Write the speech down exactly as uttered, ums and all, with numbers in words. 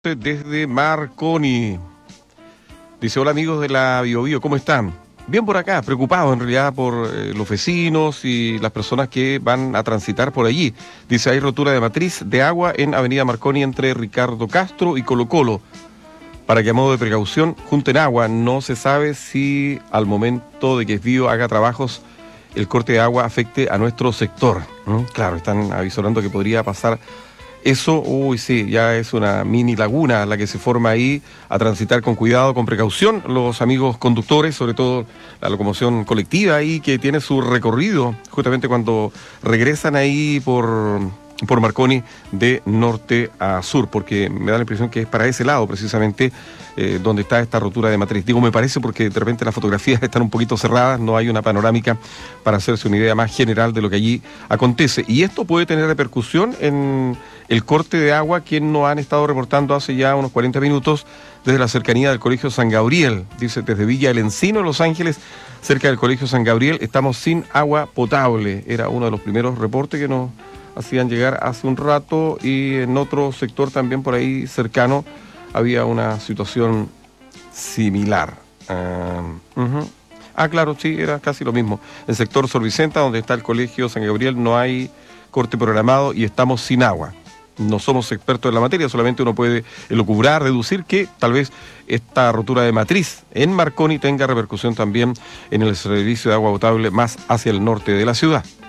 Desde Marconi. Dice: hola amigos de la Bio Bio, ¿cómo están? Bien por acá, preocupados en realidad por eh, los vecinos y las personas que van a transitar por allí. Dice: hay rotura de matriz de agua en Avenida Marconi entre Ricardo Castro y Colo Colo. Para que a modo de precaución junten agua. No se sabe si al momento de que Bio haga trabajos el corte de agua afecte a nuestro sector. ¿Mm? Claro, están avisorando que podría pasar eso. Uy, sí, ya es una mini laguna la que se forma ahí. A transitar con cuidado, con precaución, los amigos conductores, sobre todo la locomoción colectiva ahí que tiene su recorrido justamente cuando regresan ahí por, por Marconi de norte a sur, porque me da la impresión que es para ese lado precisamente eh, donde está esta rotura de matriz. Digo me parece porque de repente las fotografías están un poquito cerradas, no hay una panorámica para hacerse una idea más general de lo que allí acontece. Y esto puede tener repercusión en el corte de agua que nos han estado reportando hace ya unos cuarenta minutos desde la cercanía del Colegio San Gabriel. Dice: desde Villa El Encino, Los Ángeles, cerca del Colegio San Gabriel, estamos sin agua potable. Era uno de los primeros reportes que nos hacían llegar hace un rato, y en otro sector también por ahí cercano había una situación similar. Uh, uh-huh. Ah, claro, sí, era casi lo mismo. En el sector Sor Vicenta, donde está el Colegio San Gabriel, no hay corte programado y estamos sin agua. No somos expertos en la materia, solamente uno puede elucubrar, deducir que tal vez esta rotura de matriz en Marconi tenga repercusión también en el servicio de agua potable más hacia el norte de la ciudad.